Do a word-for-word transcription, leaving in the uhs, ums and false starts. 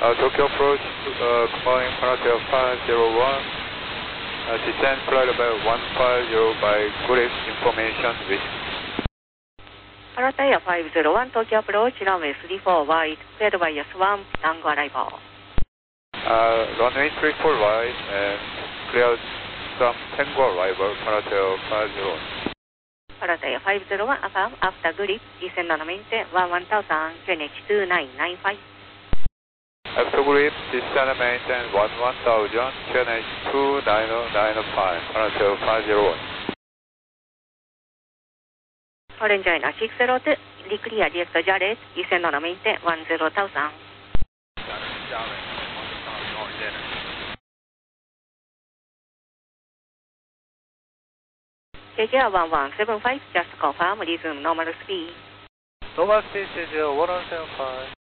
Uh, Tokyo approach, uh, calling Paratel five zero one. Uh, descend flight about one five zero by grid information with. Parataya five zero one, Tokyo approach, runway three four wide, cleared by S one, Tango arrival. Uh, runway three four wide and cleared some Tango arrival, Paratel five zero one. Parataya five zero one, affirm, after grid, descend on maintain one one thousand, Q N H two nine nine five. After grid, descend and maintain one one thousand, Q N H two nine nine five, Paratel five zero one. Orange Line six zero two, declear direct Jarrett, descend on maintain one zero thousand. K J R one one seven five, just confirm, resume normal speed. Normal speed is one one seven five.